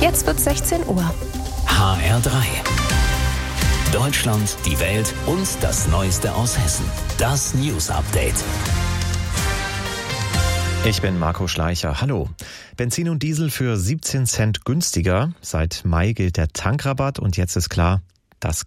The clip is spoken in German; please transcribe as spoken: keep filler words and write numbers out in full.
Jetzt wird sechzehn Uhr. H R drei. Deutschland, die Welt und das Neueste aus Hessen. Das News Update. Ich bin Marco Schleicher. Hallo. Benzin und Diesel für siebzehn Cent günstiger. Seit Mai gilt der Tankrabatt und jetzt ist klar,